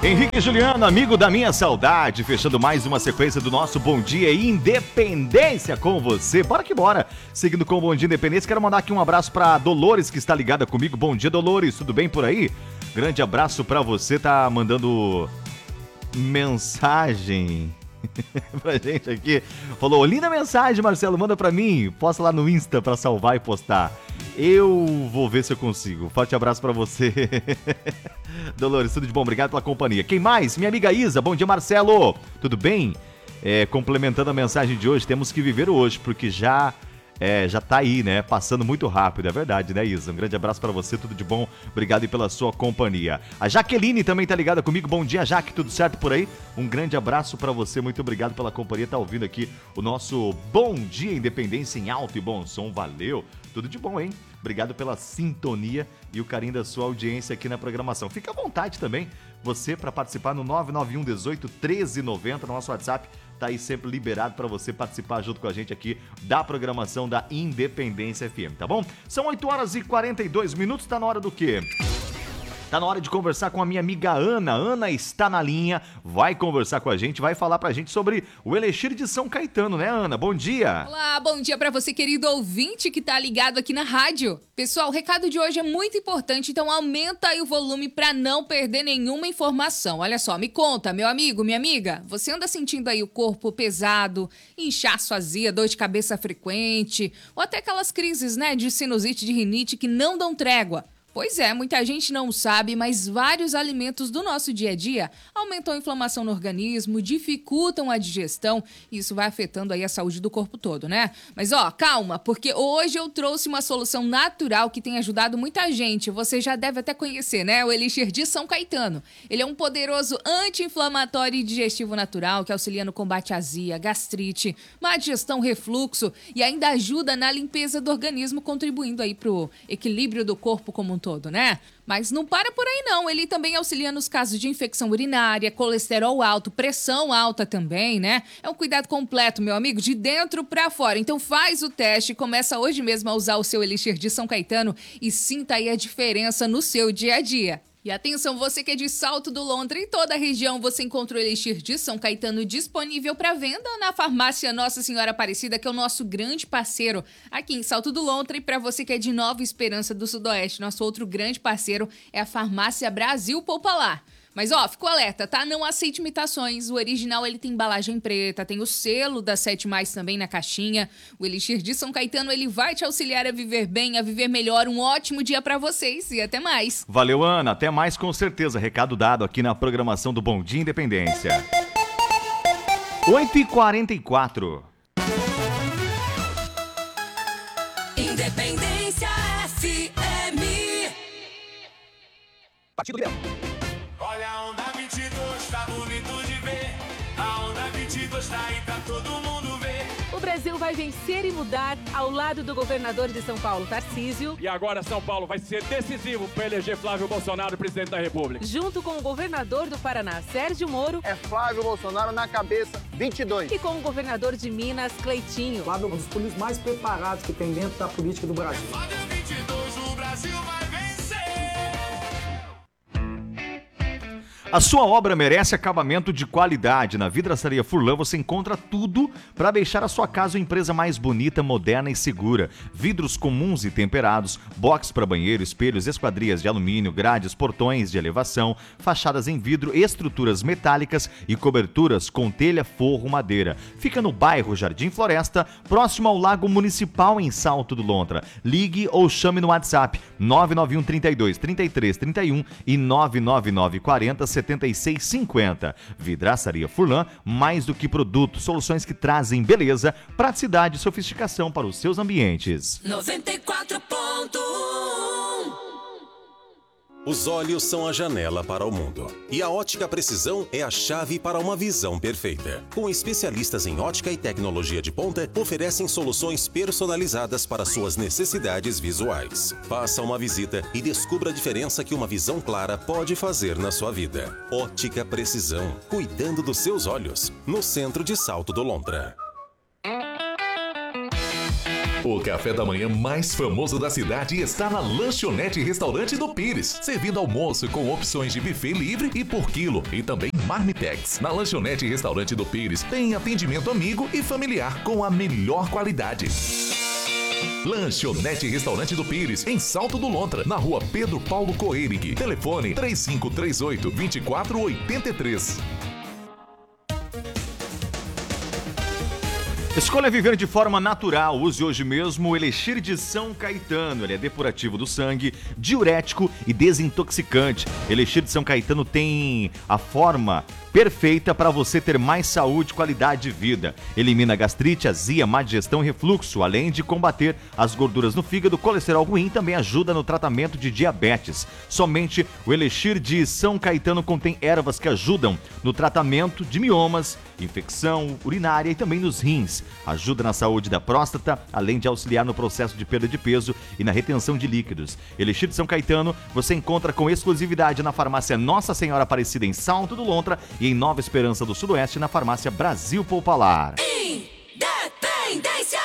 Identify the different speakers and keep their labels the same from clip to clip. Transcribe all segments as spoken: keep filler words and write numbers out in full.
Speaker 1: Henrique e Juliano, amigo da minha saudade, fechando mais uma sequência do nosso Bom Dia Independência com você. Bora que bora. Seguindo com o Bom Dia Independência, quero mandar aqui um abraço pra Dolores, que está ligada comigo. Bom dia, Dolores, tudo bem por aí? Grande abraço pra você, tá mandando mensagem pra gente aqui. Falou, linda mensagem, Marcelo, manda pra mim. Posta lá no Insta pra salvar e postar. Eu vou ver se eu consigo. Forte abraço pra você. Dolores, tudo de bom? Obrigado pela companhia. Quem mais? Minha amiga Isa. Bom dia, Marcelo. Tudo bem? É, complementando a mensagem de hoje, temos que viver hoje, porque já, é, já tá aí, né? Passando muito rápido. É verdade, né, Isa? Um grande abraço pra você. Tudo de bom. Obrigado aí pela sua companhia. A Jaqueline também tá ligada comigo. Bom dia, Jaque. Tudo certo por aí? Um grande abraço pra você. Muito obrigado pela companhia. Tá ouvindo aqui o nosso Bom Dia Independência em alto e bom som. Valeu. Tudo de bom, hein? Obrigado pela sintonia e o carinho da sua audiência aqui na programação. Fica à vontade também, você, para participar no nove nove um, dezoito, treze noventa, no nosso WhatsApp. Tá aí sempre liberado para você participar junto com a gente aqui da programação da Independência F M, tá bom? São oito horas e quarenta e dois minutos, tá na hora do quê? Tá na hora de conversar com a minha amiga Ana. Ana está na linha, vai conversar com a gente, vai falar pra gente sobre o Elixir de São Caetano, né, Ana? Bom dia!
Speaker 2: Olá, bom dia pra você, querido ouvinte que tá ligado aqui na rádio. Pessoal, o recado de hoje é muito importante, então aumenta aí o volume pra não perder nenhuma informação. Olha só, me conta, meu amigo, minha amiga, você anda sentindo aí o corpo pesado, inchaço, azia, dor de cabeça frequente, ou até aquelas crises, né, de sinusite, de rinite que não dão trégua? Pois é, muita gente não sabe, mas vários alimentos do nosso dia a dia aumentam a inflamação no organismo, dificultam a digestão e isso vai afetando aí a saúde do corpo todo, né? Mas ó, calma, porque hoje eu trouxe uma solução natural que tem ajudado muita gente. Você já deve até conhecer, né? O Elixir de São Caetano. Ele é um poderoso anti-inflamatório e digestivo natural que auxilia no combate à azia, gastrite, má digestão, refluxo e ainda ajuda na limpeza do organismo, contribuindo aí pro equilíbrio do corpo como um todo, né? Mas não para por aí não, ele também auxilia nos casos de infecção urinária, colesterol alto, pressão alta também, né? É um cuidado completo, meu amigo, de dentro pra fora. Então faz o teste, começa hoje mesmo a usar o seu Elixir de São Caetano e sinta aí a diferença no seu dia a dia. E atenção, você que é de Salto do Lontra e toda a região, você encontra o Elixir de São Caetano disponível para venda na farmácia Nossa Senhora Aparecida, que é o nosso grande parceiro aqui em Salto do Lontra. E para você que é de Nova Esperança do Sudoeste, nosso outro grande parceiro é a farmácia Brasil Popular. Mas ó, ficou alerta, tá? Não aceite imitações. O original, ele tem embalagem preta, tem o selo da Sete Mais também na caixinha. O Elixir de São Caetano, ele vai te auxiliar a viver bem, a viver melhor. Um ótimo dia pra vocês e até mais.
Speaker 1: Valeu, Ana. Até mais com certeza. Recado dado aqui na programação do Bom Dia Independência. oito e quarenta e quatro.
Speaker 3: Independência F M.
Speaker 1: Partido Leão.
Speaker 4: Olha a onda vinte e dois, tá bonito de ver. A onda vinte e dois tá aí pra todo mundo ver.
Speaker 5: O Brasil vai vencer e mudar ao lado do governador de São Paulo, Tarcísio.
Speaker 6: E agora São Paulo vai ser decisivo para eleger Flávio Bolsonaro presidente da República.
Speaker 5: Junto com o governador do Paraná, Sérgio Moro.
Speaker 7: É Flávio Bolsonaro na cabeça, vinte e dois.
Speaker 5: E com o governador de Minas, Cleitinho.
Speaker 8: Flávio é um dos políticos mais preparados que tem dentro da política do Brasil.
Speaker 4: Flávio vinte e dois, o Brasil vai vencer.
Speaker 1: A sua obra merece acabamento de qualidade. Na Vidraçaria Furlan você encontra tudo para deixar a sua casa ou empresa mais bonita, moderna e segura. Vidros comuns e temperados, box para banheiro, espelhos, esquadrias de alumínio, grades, portões de elevação, fachadas em vidro, estruturas metálicas e coberturas com telha, forro, madeira. Fica no bairro Jardim Floresta, próximo ao Lago Municipal em Salto do Lontra. Ligue ou chame no WhatsApp nove nove um, trinta e dois, trinta e três, trinta e um e nove nove nove, quarenta, setenta e seis, cinquenta. Vidraçaria Furlan, mais do que produto, soluções que trazem beleza, praticidade e sofisticação para os seus ambientes.
Speaker 3: noventa e quatro ponto um.
Speaker 9: Os olhos são a janela para o mundo. E a Ótica Precisão é a chave para uma visão perfeita. Com especialistas em ótica e tecnologia de ponta, oferecem soluções personalizadas para suas necessidades visuais. Faça uma visita e descubra a diferença que uma visão clara pode fazer na sua vida. Ótica Precisão, cuidando dos seus olhos. No centro de Salto do Lontra.
Speaker 10: O café da manhã mais famoso da cidade está na Lanchonete Restaurante do Pires, servindo almoço com opções de buffet livre e por quilo e também marmitex. Na Lanchonete Restaurante do Pires tem atendimento amigo e familiar com a melhor qualidade. Lanchonete Restaurante do Pires, em Salto do Lontra, na rua Pedro Paulo Coerig. Telefone três cinco três oito, dois quatro oito três.
Speaker 1: Escolha viver de forma natural. Use hoje mesmo o Elixir de São Caetano. Ele é depurativo do sangue, diurético e desintoxicante. Elixir de São Caetano tem a forma perfeita para você ter mais saúde e qualidade de vida. Elimina gastrite, azia, má digestão e refluxo, além de combater as gorduras no fígado, colesterol ruim, também ajuda no tratamento de diabetes. Somente o Elixir de São Caetano contém ervas que ajudam no tratamento de miomas, infecção urinária e também nos rins. Ajuda na saúde da próstata, além de auxiliar no processo de perda de peso e na retenção de líquidos. Elixir de São Caetano você encontra com exclusividade na farmácia Nossa Senhora Aparecida em Salto do Lontra e em Nova Esperança do Sudoeste na farmácia Brasil Popular.
Speaker 3: Independência!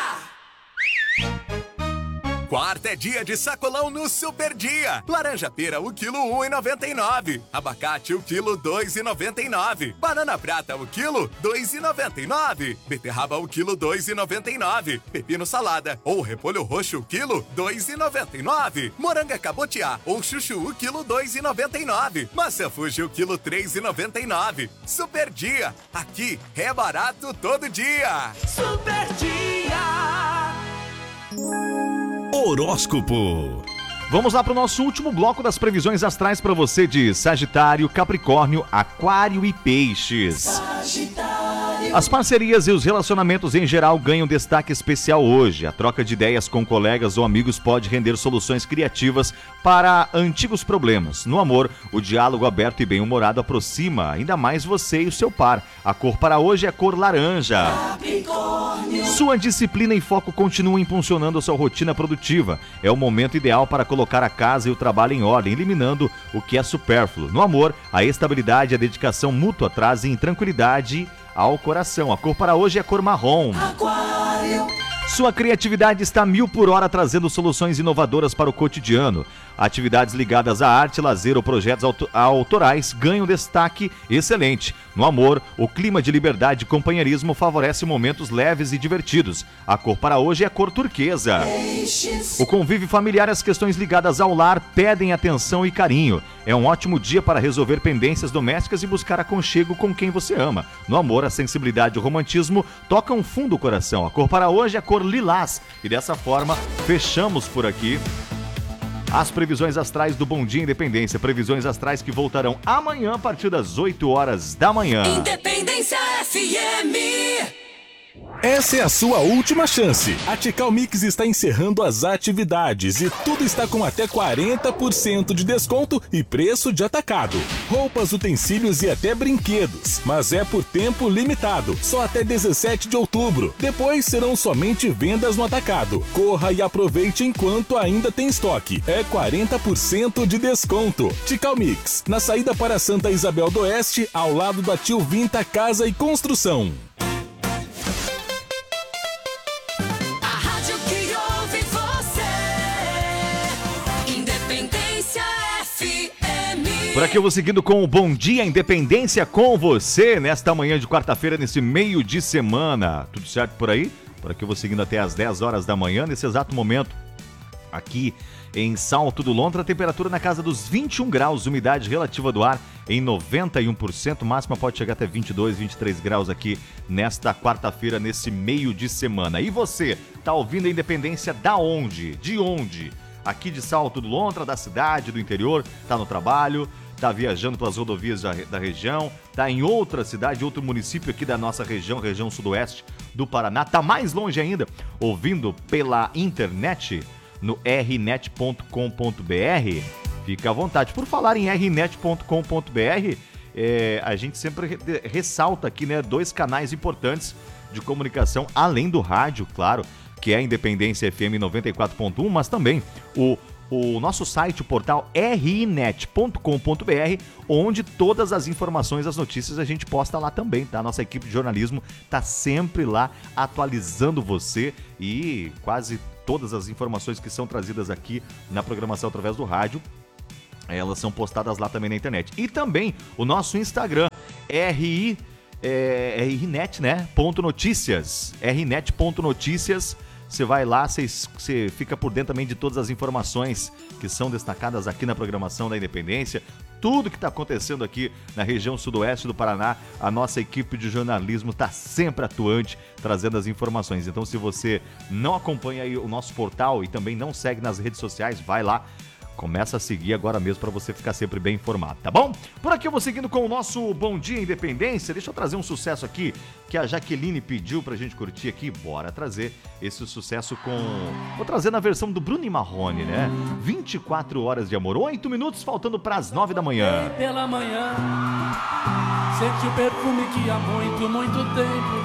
Speaker 11: Quarta é dia de sacolão no Super Dia. Laranja pera, o quilo um real e noventa e nove centavos. Abacate, o quilo dois reais e noventa e nove centavos. Banana prata, o quilo dois reais e noventa e nove centavos. Beterraba, o quilo dois reais e noventa e nove centavos. Pepino salada ou repolho roxo, o quilo dois reais e noventa e nove centavos. Moranga cabotiá ou chuchu, o quilo dois reais e noventa e nove centavos. Maçã Fuji, o quilo três reais e noventa e nove centavos. Super Dia. Aqui é barato todo dia.
Speaker 3: Super Dia!
Speaker 1: Horóscopo. Vamos lá para o nosso último bloco das previsões astrais para você de Sagitário, Capricórnio, Aquário e Peixes. Sagitário. As parcerias e os relacionamentos em geral ganham destaque especial hoje. A troca de ideias com colegas ou amigos pode render soluções criativas para antigos problemas. No amor, o diálogo aberto e bem-humorado aproxima ainda mais você e o seu par. A cor para hoje é a cor laranja. Capricórnio. Sua disciplina e foco continuam impulsionando a sua rotina produtiva. É o momento ideal para colocar a casa e o trabalho em ordem, eliminando o que é supérfluo. No amor, a estabilidade e a dedicação mútua trazem tranquilidade ao coração. A cor para hoje é a cor marrom. Aquário. Sua criatividade está mil por hora, trazendo soluções inovadoras para o cotidiano. Atividades ligadas à arte, lazer ou projetos auto- autorais ganham destaque excelente. No amor, o clima de liberdade e companheirismo favorece momentos leves e divertidos. A cor para hoje é a cor turquesa. Peixes. O convívio familiar e as questões ligadas ao lar pedem atenção e carinho. É um ótimo dia para resolver pendências domésticas e buscar aconchego com quem você ama. No amor, a sensibilidade e o romantismo tocam fundo o coração. A cor para hoje é a cor lilás. E dessa forma, fechamos por aqui as previsões astrais do Bom Dia Independência. Previsões astrais que voltarão amanhã a partir das oito horas da manhã.
Speaker 3: Independência F M.
Speaker 12: Essa é a sua última chance. A Tical Mix está encerrando as atividades e tudo está com até quarenta por cento de desconto e preço de atacado. Roupas, utensílios e até brinquedos. Mas é por tempo limitado, só até dezessete de outubro. Depois serão somente vendas no atacado. Corra e aproveite enquanto ainda tem estoque. É quarenta por cento de desconto. Tical Mix, na saída para Santa Isabel do Oeste, ao lado da Tio Vinta Casa e Construção.
Speaker 1: Por aqui eu vou seguindo com o Bom Dia Independência com você, nesta manhã de quarta-feira, nesse meio de semana. Tudo certo por aí? Por aqui eu vou seguindo até as dez horas da manhã, nesse exato momento, aqui em Salto do Lontra, a temperatura na casa dos vinte e um graus, umidade relativa do ar em noventa e um por cento, máxima pode chegar até vinte e dois, vinte e três graus aqui nesta quarta-feira, nesse meio de semana. E você, tá ouvindo a Independência da onde? De onde? Aqui de Salto do Lontra, da cidade, do interior, tá no trabalho, tá viajando pelas rodovias da, da região, tá em outra cidade, outro município aqui da nossa região, região sudoeste do Paraná, tá mais longe ainda, ouvindo pela internet no r net ponto com ponto b r. Fica à vontade. Por falar em r net ponto com ponto b r, é, a gente sempre re- ressalta aqui, né, dois canais importantes de comunicação, além do rádio, claro, que é a Independência F M noventa e quatro ponto um, mas também o o nosso site, o portal r i net ponto com ponto b r, onde todas as informações, as notícias a gente posta lá também, tá? Nossa equipe de jornalismo tá sempre lá atualizando você e quase todas as informações que são trazidas aqui na programação através do rádio, elas são postadas lá também na internet. E também o nosso Instagram, ri, é, rnet, né? Ponto notícias, rnet ponto notícias. Você vai lá, você, você fica por dentro também de todas as informações que são destacadas aqui na programação da Independência. Tudo que está acontecendo aqui na região sudoeste do Paraná, a nossa equipe de jornalismo está sempre atuante, trazendo as informações. Então, se você não acompanha aí o nosso portal e também não segue nas redes sociais, vai lá. Começa a seguir agora mesmo para você ficar sempre bem informado, tá bom? Por aqui eu vou seguindo com o nosso Bom Dia Independência. Deixa eu trazer um sucesso aqui que a Jaqueline pediu pra gente curtir aqui. Bora trazer esse sucesso com... Vou trazer na versão do Bruno e Marrone, né? vinte e quatro horas de amor, oito minutos faltando pras nove da manhã.
Speaker 13: Pela manhã, sente o perfume que há muito, muito tempo